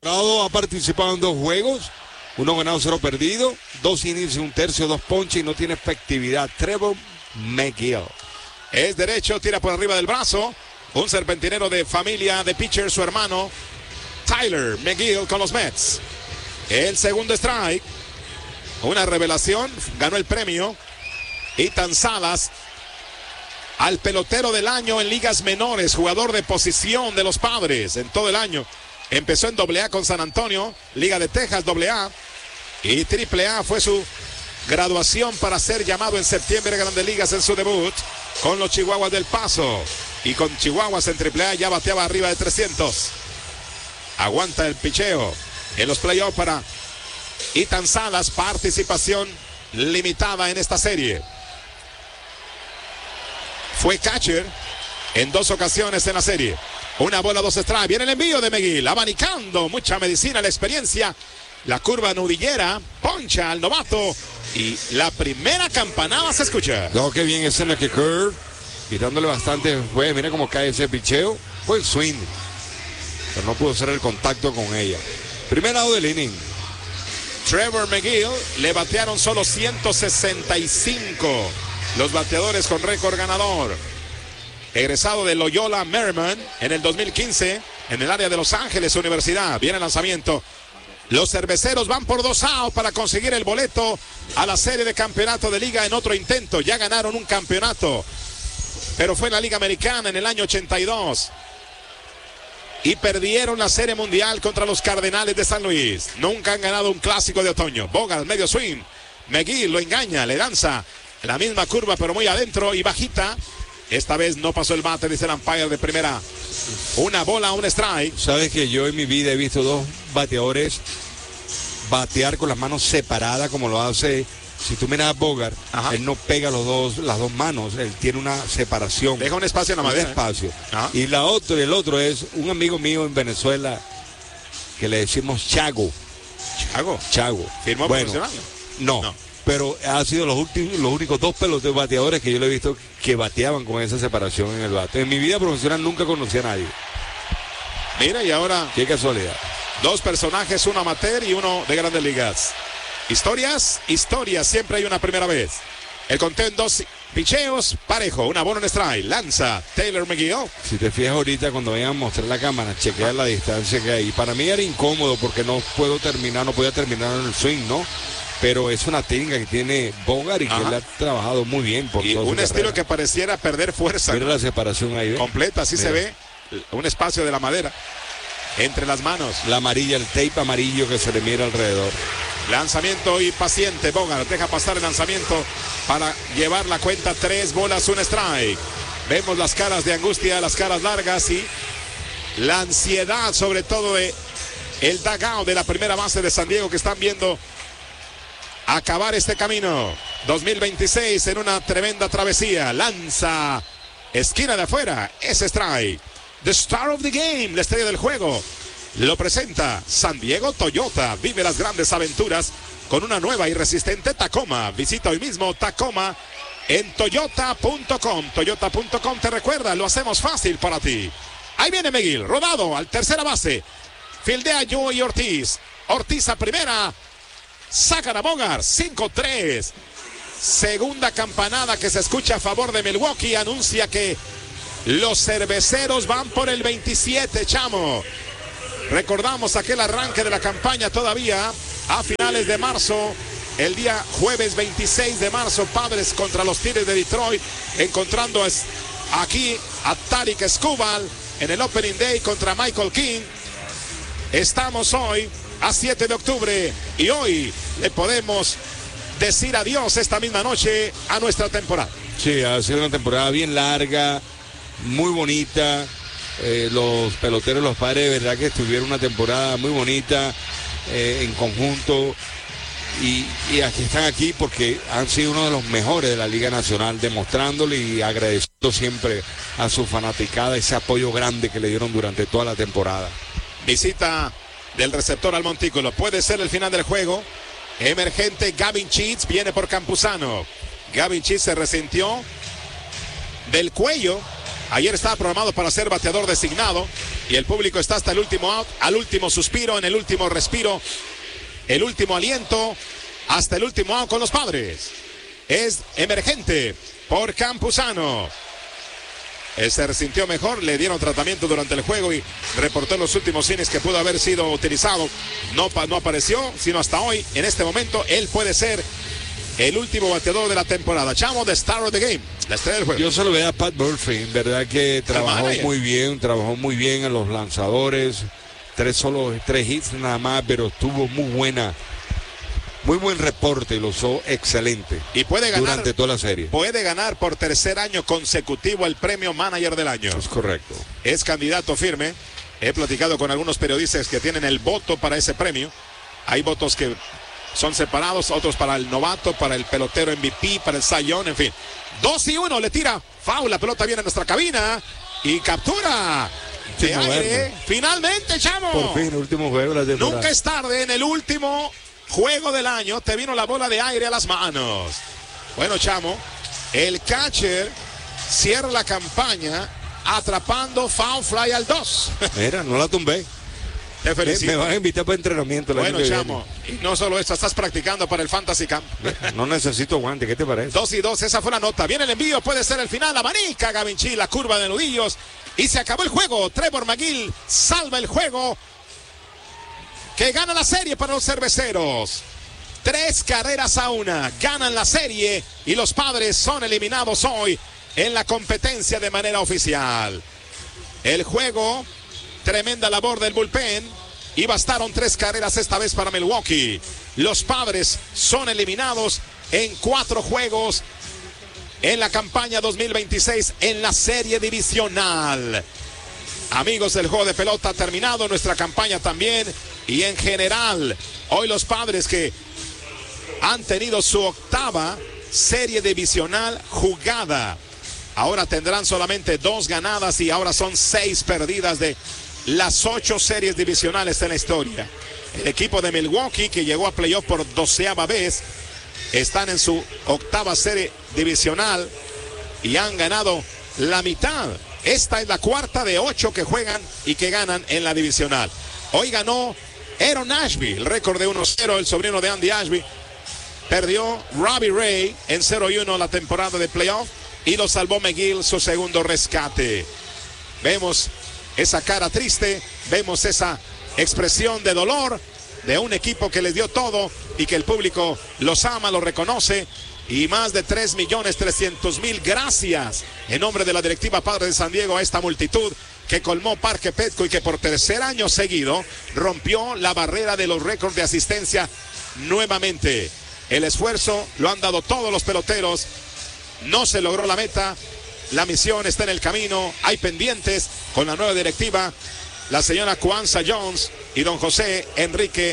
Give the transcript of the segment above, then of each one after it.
convocado, ha participado en 2 juegos, 1 ganado, 0 perdido, 2 innings, 1/3, 2 ponches y no tiene efectividad. Trevor McGill. Es derecho, tira por arriba del brazo. Un serpentinero de familia de pitcher, su hermano Tyler McGill con los Mets. El segundo strike. Una revelación, ganó el premio. Ethan Salas, al pelotero del año en ligas menores, jugador de posición de los Padres en todo el año. Empezó en AA con San Antonio, Liga de Texas AA, y AAA fue su graduación para ser llamado en septiembre a Grandes Ligas en su debut con los Chihuahuas del Paso. Y con Chihuahuas en AAA ya bateaba arriba de 300. Aguanta el picheo en los playoffs para Ethan Salas, participación limitada en esta serie. Fue catcher en 2 ocasiones en la serie. 1 bola, 2 strikes. Viene el envío de McGill, abanicando, mucha medicina, la experiencia. La curva nudillera, poncha al novato. Y la primera campanada se escucha. No, qué bien ese Lucky Curve. Quitándole bastante juez. Mira cómo cae ese picheo. Fue el swing. Pero no pudo hacer el contacto con ella. Primer lado del inning. Trevor McGill le batearon solo 165. Los bateadores con récord ganador. Egresado de Loyola Marymount en el 2015 en el área de Los Ángeles Universidad. Viene el lanzamiento. Los cerveceros van por 2 outs para conseguir el boleto a la serie de campeonato de liga en otro intento. Ya ganaron un campeonato, pero fue en la Liga Americana en el año 82. Y perdieron la serie mundial contra los Cardenales de San Luis. Nunca han ganado un clásico de otoño. Bogart, medio swing. McGill lo engaña, le danza la misma curva pero muy adentro y bajita. Esta vez no pasó el bate, dice el umpire de primera. 1 bola, 1 strike. Sabes que yo en mi vida he visto 2 bateadores batear con las manos separadas como lo hace. Si tú miras a Bogart, él no pega las dos manos, él tiene una separación. Deja un espacio en la madera. Un espacio. Y el otro es un amigo mío en Venezuela que le decimos Chago. Chago. ¿Firmó profesional? No. Pero ha sido los únicos 2 peloteros bateadores que yo le he visto que bateaban con esa separación en el bate. En mi vida profesional nunca conocí a nadie. Mira, y ahora... Qué casualidad. 2 personajes, 1 amateur y 1 de Grandes Ligas. Historias, siempre hay una primera vez. El conteo en 2 picheos, parejo, 1 bola, 1 strike. Lanza Taylor McGill. Si te fijas ahorita cuando vayan a mostrar la cámara, chequear la distancia que hay. Para mí era incómodo porque no podía terminar en el swing, ¿no? Pero es una técnica que tiene Bogart y que él ha trabajado muy bien. Y un estilo que pareciera perder fuerza. Mira la separación ahí. Completa, así se ve. Un espacio de la madera entre las manos. La amarilla, el tape amarillo que se le mira alrededor. Lanzamiento y paciente. Bogart deja pasar el lanzamiento para llevar la cuenta. 3 bolas, 1 strike. Vemos las caras de angustia, las caras largas y la ansiedad sobre todo de el dugout de la primera base de San Diego que están viendo acabar este camino 2026 en una tremenda travesía. Lanza, esquina de afuera, ese strike. The Star of the Game, la estrella del juego, lo presenta San Diego Toyota. Vive las grandes aventuras con una nueva y resistente Tacoma. Visita hoy mismo Tacoma en toyota.com. Toyota.com te recuerda, lo hacemos fácil para ti. Ahí viene McGill, rodado al tercera base. Fildea Joey Ortiz. Ortiz a primera. Sacan a Bogart, 5-3. Segunda campanada que se escucha a favor de Milwaukee. Anuncia que los cerveceros van por el 27, chamo. Recordamos aquel arranque de la campaña todavía a finales de marzo. El día jueves 26 de marzo, Padres contra los Tigres de Detroit. Encontrando aquí a Tarik Skubal en el Opening Day contra Michael King. Estamos hoy a 7 de octubre y hoy le podemos decir adiós esta misma noche a nuestra temporada. Sí, ha sido una temporada bien larga, muy bonita. Los peloteros, los Padres, de verdad que tuvieron una temporada muy bonita en conjunto. Y aquí están aquí porque han sido uno de los mejores de la Liga Nacional, demostrándole y agradeciendo siempre a su fanaticada ese apoyo grande que le dieron durante toda la temporada. Visita del receptor al montículo, puede ser el final del juego. Emergente Gavin Cheats viene por Campuzano. Gavin Cheats se resintió del cuello Ayer estaba programado para ser bateador designado y el público está hasta el último out, al último suspiro, en el último respiro, el último aliento, hasta el último out con los Padres. Es emergente por Campuzano. Se resintió mejor, le dieron tratamiento durante el juego y reportó en los últimos innings que pudo haber sido utilizado. No apareció, sino hasta hoy. En este momento, él puede ser el último bateador de la temporada. Chamo, the star of the game, la estrella del juego. Yo se lo veo a Pat Murphy, en verdad que trabajó muy bien a los lanzadores. 3 hits nada más, pero tuvo muy buen reporte y lo usó excelente. Y puede ganar durante toda la serie. Puede ganar por tercer año consecutivo el premio Manager del Año. Es correcto. Es candidato firme. He platicado con algunos periodistas que tienen el voto para ese premio. Hay votos que son separados, otros para el novato, para el pelotero MVP, para el Cy Young, en fin. 2-1, le tira foul, la pelota viene a nuestra cabina y captura de aire. Finalmente, Chamo. Por fin, el último juego de la temporada. Nunca es tarde, en el último juego del año te vino la bola de aire a las manos. Bueno, Chamo, el catcher cierra la campaña atrapando foul fly al 2. Mira, no la tumbé. Te felicito. Me van a invitar para entrenamiento. Bueno, Chamo, y no solo eso, estás practicando para el Fantasy Camp. No necesito guante, ¿qué te parece? 2-2, esa fue la nota. Viene el envío, puede ser el final. Abanica Gavinci, la curva de nudillos. Y se acabó el juego. Trevor McGill salva el juego, que gana la serie para los cerveceros. 3-1. Ganan la serie y los Padres son eliminados hoy en la competencia de manera oficial. El juego, tremenda labor del bullpen, y bastaron 3 carreras esta vez para Milwaukee. Los Padres son eliminados en 4 juegos en la campaña 2026 en la serie divisional. Amigos, el juego de pelota ha terminado, nuestra campaña también, y en general, hoy los Padres, que han tenido su 8ª serie divisional jugada, ahora tendrán solamente 2 ganadas y ahora son 6 perdidas de las 8 series divisionales en la historia. El equipo de Milwaukee, que llegó a playoff por 12ª vez, están en su 8ª serie divisional y han ganado la mitad. Esta es la 4ª de 8 que juegan y que ganan en la divisional. Hoy ganó Aaron Ashby, el récord de 1-0, el sobrino de Andy Ashby. Perdió Robbie Ray en 0-1 la temporada de playoff y lo salvó McGill, su segundo rescate. Vemos esa cara triste, vemos esa expresión de dolor de un equipo que les dio todo y que el público los ama, los reconoce. Y más de 3.300.000 gracias en nombre de la directiva Padres de San Diego a esta multitud que colmó Parque Petco y que por tercer año seguido rompió la barrera de los récords de asistencia nuevamente. El esfuerzo lo han dado todos los peloteros. No se logró la meta. La misión está en el camino. Hay pendientes con la nueva directiva, la señora Kwanza Jones y don José Enrique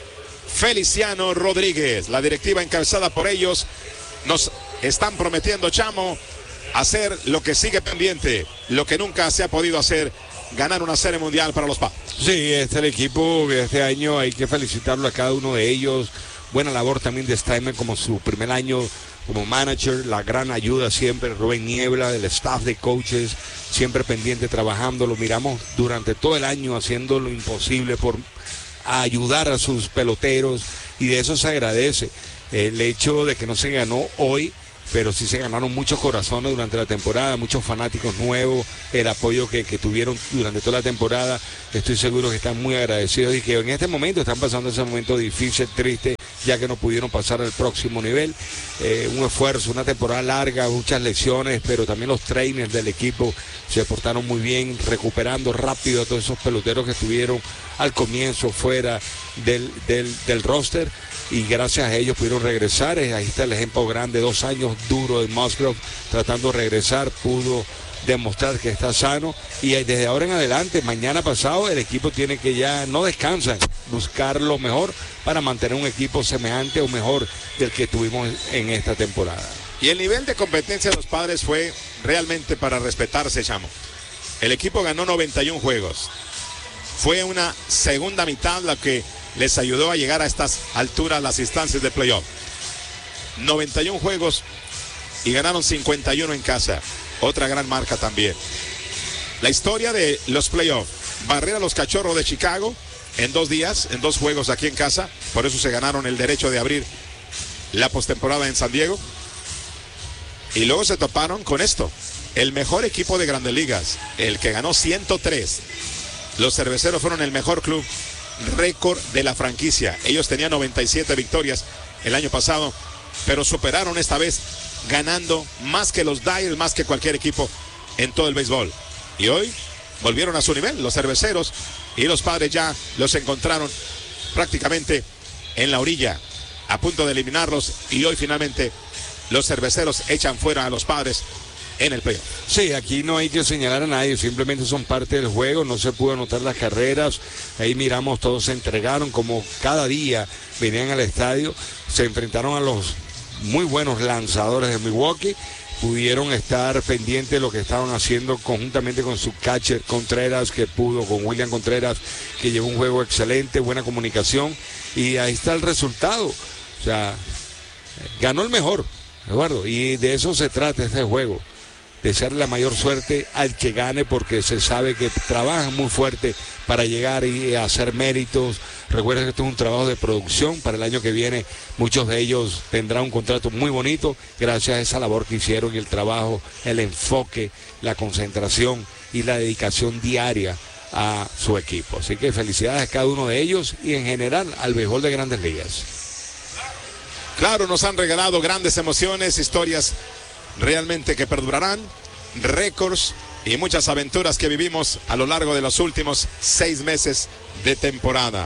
Feliciano Rodríguez. La directiva encabezada por ellos nos están prometiendo, Chamo, hacer lo que sigue pendiente, lo que nunca se ha podido hacer, ganar una serie mundial para los Padres. Sí, este es el equipo de este año, hay que felicitarlo a cada uno de ellos. Buena labor también de Steinman como su primer año como manager, la gran ayuda siempre, Rubén Niebla, el staff de coaches, siempre pendiente, trabajando, lo miramos durante todo el año haciendo lo imposible por ayudar a sus peloteros y de eso se agradece. El hecho de que no se ganó hoy, pero sí se ganaron muchos corazones durante la temporada, muchos fanáticos nuevos, el apoyo que tuvieron durante toda la temporada, estoy seguro que están muy agradecidos y que en este momento están pasando ese momento difícil, triste, ya que no pudieron pasar al próximo nivel. Un esfuerzo, una temporada larga, muchas lesiones, pero también los trainers del equipo se portaron muy bien, recuperando rápido a todos esos peloteros que estuvieron al comienzo fuera del roster. Y gracias a ellos pudieron regresar. Ahí está el ejemplo grande, 2 años duros de Musgrove tratando de regresar, pudo demostrar que está sano y desde ahora en adelante, mañana pasado el equipo tiene que ya no descansar, buscar lo mejor para mantener un equipo semejante o mejor del que tuvimos en esta temporada. Y el nivel de competencia de los Padres fue realmente para respetarse, Chamo. El equipo ganó 91 juegos. Fue una segunda mitad la que les ayudó a llegar a estas alturas, las instancias de playoff. 91 juegos y ganaron 51 en casa. Otra gran marca también. La historia de los playoffs. Barrer a los Cachorros de Chicago en 2 días, en 2 juegos aquí en casa. Por eso se ganaron el derecho de abrir la postemporada en San Diego. Y luego se toparon con esto. El mejor equipo de Grandes Ligas, el que ganó 103. Los Cerveceros fueron el mejor club récord de la franquicia. Ellos tenían 97 victorias el año pasado, pero superaron esta vez ganando más que los Dyers, más que cualquier equipo en todo el béisbol. Y hoy volvieron a su nivel, los Cerveceros, y los Padres ya los encontraron prácticamente en la orilla, a punto de eliminarlos, y hoy finalmente los Cerveceros echan fuera a los Padres en el playoff. Sí, aquí no hay que señalar a nadie, simplemente son parte del juego, no se pudo anotar las carreras, ahí miramos, todos se entregaron, como cada día venían al estadio, se enfrentaron a los muy buenos lanzadores de Milwaukee, pudieron estar pendientes de lo que estaban haciendo conjuntamente con su catcher Contreras, que pudo, con William Contreras, que llevó un juego excelente, buena comunicación, y ahí está el resultado. O sea, ganó el mejor, Eduardo, y de eso se trata este juego. Desearle la mayor suerte al que gane, porque se sabe que trabajan muy fuerte para llegar y hacer méritos. Recuerden que esto es un trabajo de producción. Para el año que viene muchos de ellos tendrán un contrato muy bonito gracias a esa labor que hicieron y el trabajo, el enfoque, la concentración y la dedicación diaria a su equipo. Así que felicidades a cada uno de ellos y en general al béisbol de Grandes Ligas. Claro, nos han regalado grandes emociones, historias realmente que perdurarán, récords y muchas aventuras que vivimos a lo largo de los últimos 6 meses de temporada.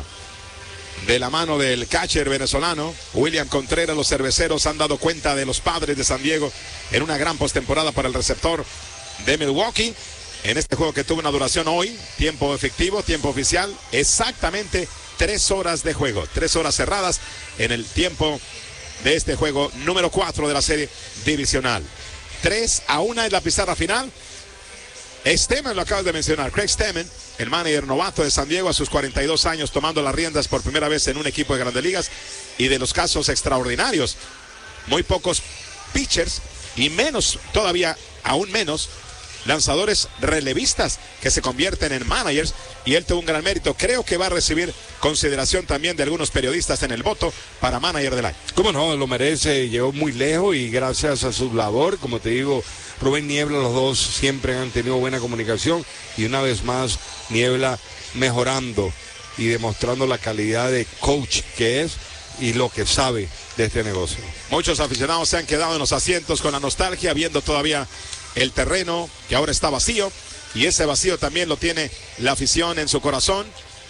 De la mano del catcher venezolano William Contreras, los Cerveceros han dado cuenta de los Padres de San Diego en una gran postemporada para el receptor de Milwaukee. En este juego que tuvo una duración hoy, tiempo efectivo, tiempo oficial, exactamente 3 horas de juego, 3 horas cerradas en el tiempo de este juego número 4 de la serie divisional. 3-1 es la pizarra final. Stemmen, lo acabas de mencionar, Craig Stemmen, el manager novato de San Diego a sus 42 años, tomando las riendas por primera vez en un equipo de Grandes Ligas, y de los casos extraordinarios, muy pocos pitchers y menos, todavía aún menos, lanzadores relevistas que se convierten en managers, y él tuvo un gran mérito. Creo que va a recibir consideración también de algunos periodistas en el voto para manager del año. Cómo no, lo merece, llegó muy lejos y gracias a su labor, como te digo, Rubén Niebla, los dos siempre han tenido buena comunicación, y una vez más Niebla mejorando y demostrando la calidad de coach que es y lo que sabe de este negocio. Muchos aficionados se han quedado en los asientos con la nostalgia, viendo todavía el terreno que ahora está vacío, y ese vacío también lo tiene la afición en su corazón,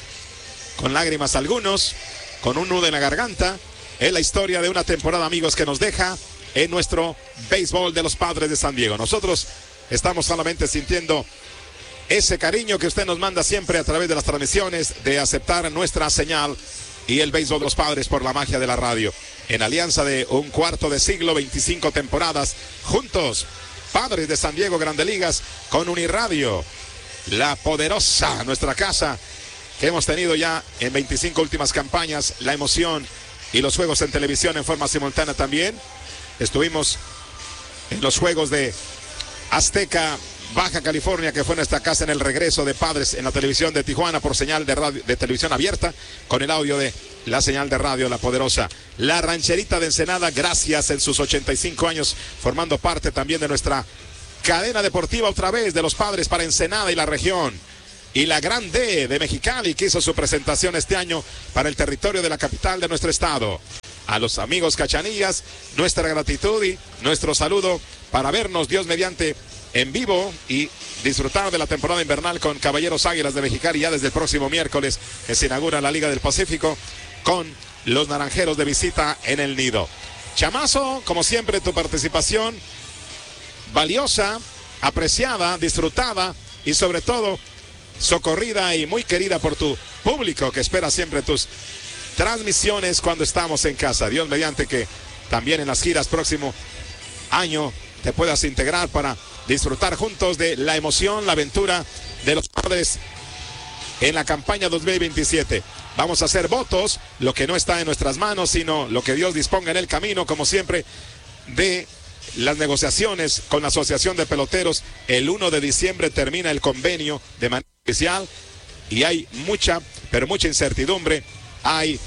con lágrimas algunos, con un nudo en la garganta. Es la historia de una temporada, amigos, que nos deja en nuestro béisbol de los Padres de San Diego. Nosotros estamos solamente sintiendo ese cariño que usted nos manda siempre a través de las transmisiones, de aceptar nuestra señal y el béisbol de los Padres por la magia de la radio. En alianza de un cuarto de siglo, 25 temporadas, juntos, Padres de San Diego, Grandes Ligas, con Uniradio, la poderosa, nuestra casa, que hemos tenido ya en 25 últimas campañas, la emoción y los juegos en televisión en forma simultánea también. Estuvimos en los juegos de Azteca, Baja California, que fue nuestra casa en el regreso de Padres en la televisión de Tijuana por señal de radio, de televisión abierta, con el audio de la señal de radio, la poderosa. La Rancherita de Ensenada, gracias en sus 85 años, formando parte también de nuestra cadena deportiva otra vez de los Padres para Ensenada y la región. Y la Gran D de Mexicali, que hizo su presentación este año para el territorio de la capital de nuestro estado. A los amigos Cachanillas, nuestra gratitud y nuestro saludo para vernos, Dios mediante, en vivo y disfrutar de la temporada invernal con Caballeros Águilas de Mexicali ya desde el próximo miércoles, que se inaugura la Liga del Pacífico con los Naranjeros de visita en el Nido. Chamazo, como siempre, tu participación valiosa, apreciada, disfrutada y sobre todo socorrida y muy querida por tu público, que espera siempre tus transmisiones cuando estamos en casa. Dios mediante que también en las giras próximo año te puedas integrar para disfrutar juntos de la emoción, la aventura de los Padres en la campaña 2027. Vamos a hacer votos, lo que no está en nuestras manos, sino lo que Dios disponga en el camino, como siempre, de las negociaciones con la Asociación de Peloteros. El 1 de diciembre termina el convenio de manera oficial y hay mucha, pero mucha incertidumbre. Hay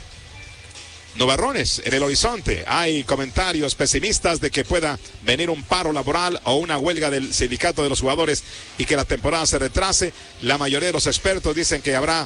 nubarrones en el horizonte. Hay comentarios pesimistas de que pueda venir un paro laboral o una huelga del sindicato de los jugadores y que la temporada se retrase. La mayoría de los expertos dicen que habrá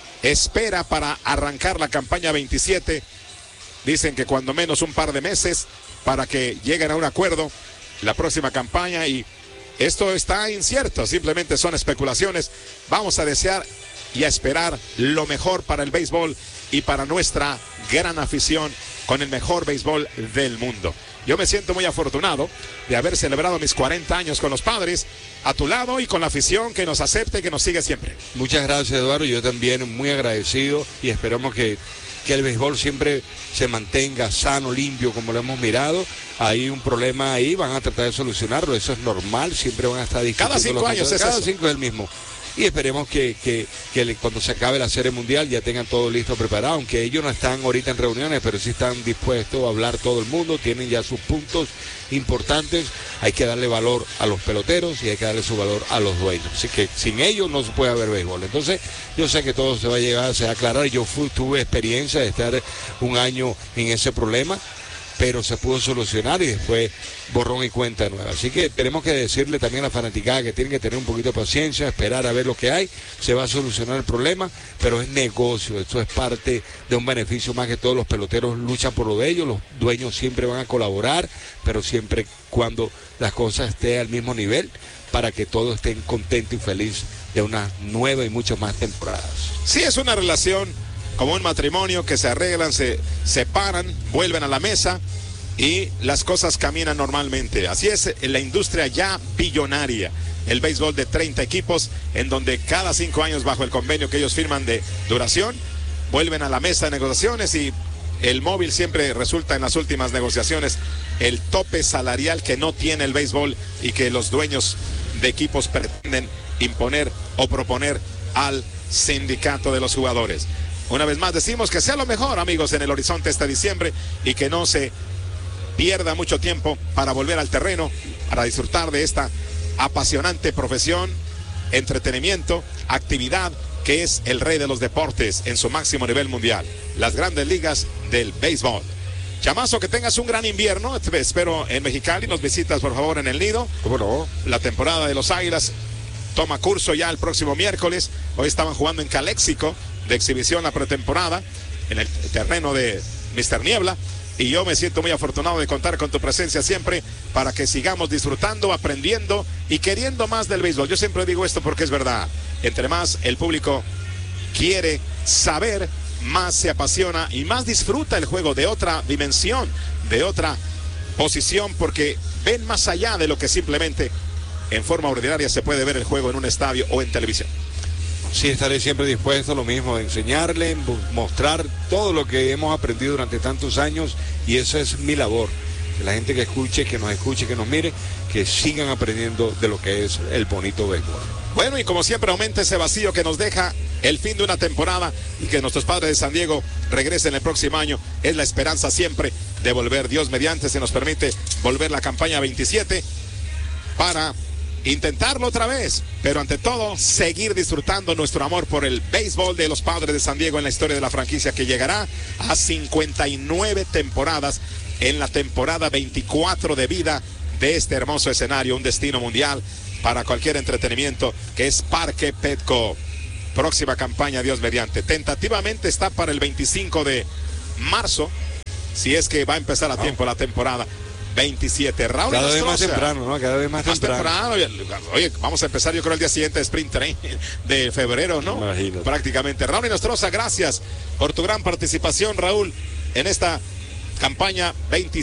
espera para arrancar la campaña 27. Dicen que cuando menos un par de meses para que lleguen a un acuerdo la próxima campaña, y esto está incierto, simplemente son especulaciones. Vamos a desear y a esperar lo mejor para el béisbol y para nuestra gran afición con el mejor béisbol del mundo. Yo me siento muy afortunado de haber celebrado mis 40 años con los Padres a tu lado y con la afición que nos acepte y que nos sigue siempre. Muchas gracias, Eduardo. Yo también muy agradecido y esperamos que el béisbol siempre se mantenga sano, limpio, como lo hemos mirado. Hay un problema ahí, van a tratar de solucionarlo, eso es normal, siempre van a estar discutiendo. Cada 5 años es cada eso. 5 es el mismo. Y esperemos que cuando se acabe la Serie Mundial ya tengan todo listo, preparado, aunque ellos no están ahorita en reuniones, pero sí están dispuestos a hablar todo el mundo, tienen ya sus puntos importantes. Hay que darle valor a los peloteros y hay que darle su valor a los dueños. Así que sin ellos no se puede haber béisbol. Entonces yo sé que todo se va a llegar, se va a aclarar. Yo tuve experiencia de estar un año en ese problema, pero se pudo solucionar y después borrón y cuenta nueva. Así que tenemos que decirle también a la fanaticada que tienen que tener un poquito de paciencia, esperar a ver lo que hay, se va a solucionar el problema, pero es negocio, esto es parte de un beneficio más que todos los peloteros luchan por lo de ellos, los dueños siempre van a colaborar, pero siempre cuando las cosas estén al mismo nivel, para que todos estén contentos y felices de una nueva y muchas más temporadas. Sí, es una relación como un matrimonio que se arreglan, se separan, vuelven a la mesa y las cosas caminan normalmente. Así es en la industria ya billonaria, el béisbol de 30 equipos, en donde cada 5 años bajo el convenio que ellos firman de duración, vuelven a la mesa de negociaciones y el móvil siempre resulta en las últimas negociaciones el tope salarial que no tiene el béisbol y que los dueños de equipos pretenden imponer o proponer al sindicato de los jugadores. Una vez más decimos que sea lo mejor, amigos, en el horizonte este diciembre y que no se pierda mucho tiempo para volver al terreno, para disfrutar de esta apasionante profesión, entretenimiento, actividad que es el rey de los deportes en su máximo nivel mundial, las grandes ligas del béisbol. Chamazo, que tengas un gran invierno, te espero en Mexicali, nos visitas por favor en el Nido. ¿Cómo no? La temporada de los Águilas toma curso ya el próximo miércoles, hoy estaban jugando en Caléxico, de exhibición la pretemporada en el terreno de Mr. Niebla, y yo me siento muy afortunado de contar con tu presencia siempre para que sigamos disfrutando, aprendiendo y queriendo más del béisbol. Yo siempre digo esto porque es verdad, entre más el público quiere saber, más se apasiona y más disfruta el juego de otra dimensión, de otra posición, porque ven más allá de lo que simplemente en forma ordinaria se puede ver el juego en un estadio o en televisión. Sí, estaré siempre dispuesto, lo mismo, a enseñarle, mostrar todo lo que hemos aprendido durante tantos años, y eso es mi labor. Que la gente que escuche, que nos mire, que sigan aprendiendo de lo que es el bonito béisbol. Bueno, y como siempre aumenta ese vacío que nos deja el fin de una temporada y que nuestros Padres de San Diego regresen el próximo año. Es la esperanza siempre de volver, Dios mediante, se nos permite volver la campaña 27 para intentarlo otra vez, pero ante todo seguir disfrutando nuestro amor por el béisbol de los Padres de San Diego en la historia de la franquicia, que llegará a 59 temporadas en la temporada 24 de vida de este hermoso escenario, un destino mundial para cualquier entretenimiento, que es Parque Petco. Próxima campaña, Dios mediante, tentativamente está para el 25 de marzo, si es que va a empezar a tiempo la temporada 27. Raúl Cada vez Nostroza, más temprano, ¿no? Cada vez más temprano. Oye, vamos a empezar yo creo el día siguiente de Sprint Train de febrero, ¿no? Imagínate. Prácticamente. Raúl Nostroza, gracias por tu gran participación, Raúl, en esta campaña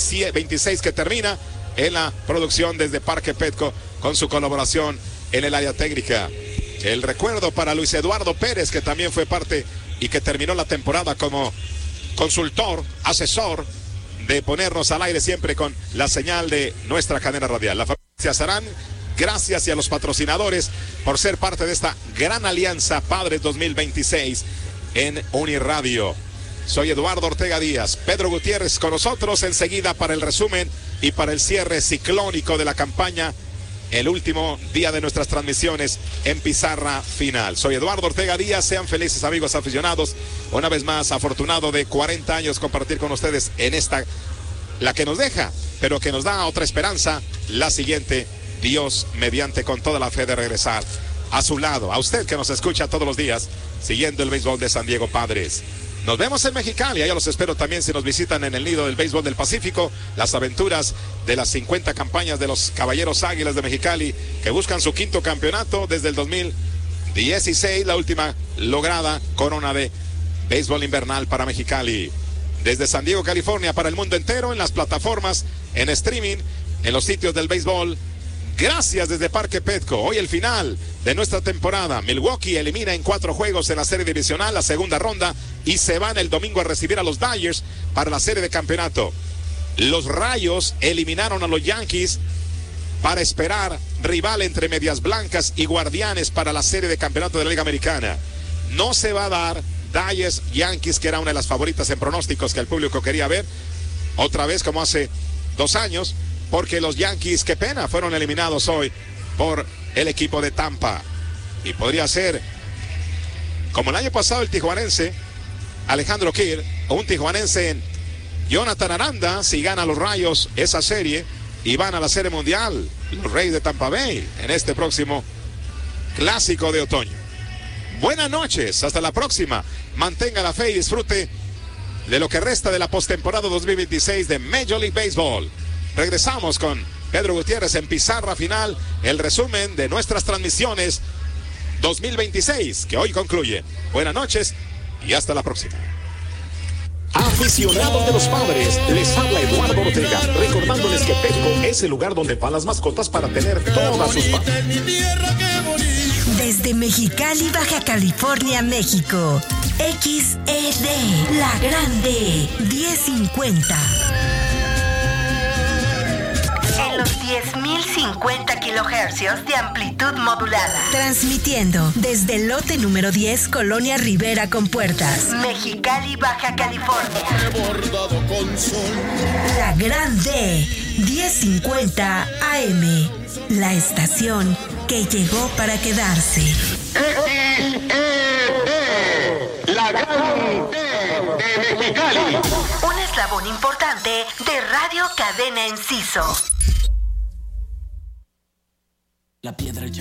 26 que termina en la producción desde Parque Petco con su colaboración en el área técnica. El recuerdo para Luis Eduardo Pérez, que también fue parte y que terminó la temporada como consultor, asesor, de ponernos al aire siempre con la señal de nuestra cadena radial. La familia Sarán, gracias, y a los patrocinadores por ser parte de esta gran alianza Padres 2026 en Uniradio. Soy Eduardo Ortega Díaz, Pedro Gutiérrez con nosotros enseguida para el resumen y para el cierre ciclónico de la campaña, el último día de nuestras transmisiones en Pizarra Final. Soy Eduardo Ortega Díaz, sean felices amigos aficionados, una vez más afortunado de 40 años compartir con ustedes en esta, la que nos deja, pero que nos da otra esperanza, la siguiente, Dios mediante, con toda la fe de regresar a su lado, a usted que nos escucha todos los días, siguiendo el béisbol de San Diego Padres. Nos vemos en Mexicali, allá los espero también si nos visitan en el nido del béisbol del Pacífico, las aventuras de las 50 campañas de los Caballeros Águilas de Mexicali, que buscan su quinto campeonato desde el 2016, la última lograda corona de béisbol invernal para Mexicali. Desde San Diego, California, para el mundo entero, en las plataformas, en streaming, en los sitios del béisbol. Gracias desde Parque Petco. Hoy el final de nuestra temporada. Milwaukee elimina en 4 juegos en la serie divisional, la segunda ronda, y se van el domingo a recibir a los Dodgers para la serie de campeonato. Los Rayos eliminaron a los Yankees para esperar rival entre Medias Blancas y Guardianes para la serie de campeonato de la Liga Americana. No se va a dar Dodgers Yankees, que era una de las favoritas en pronósticos que el público quería ver, otra vez como hace 2 años. Porque los Yankees, qué pena, fueron eliminados hoy por el equipo de Tampa. Y podría ser, como el año pasado, el tijuanense Alejandro Kirk, o un tijuanense en Jonathan Aranda, si gana los Rayos esa serie y van a la Serie Mundial, los Reyes de Tampa Bay, en este próximo clásico de otoño. Buenas noches, hasta la próxima. Mantenga la fe y disfrute de lo que resta de la postemporada 2026 de Major League Baseball. Regresamos con Pedro Gutiérrez en Pizarra Final, el resumen de nuestras transmisiones 2026, que hoy concluye. Buenas noches y hasta la próxima. Aficionados de los Padres, les habla Eduardo Ortega, recordándoles que Petco es el lugar donde van las mascotas para tener todas sus patas. Desde Mexicali, Baja California, México, XED, La Grande, 1050. En los 10.050 kilohercios de amplitud modulada. Transmitiendo desde el lote número 10, Colonia Rivera con Puertas, Mexicali, Baja California. La Grande, 1050 AM. La estación que llegó para quedarse. XED, La Grande de Mexicali. Un eslabón importante de Radio Cadena Enciso. La piedra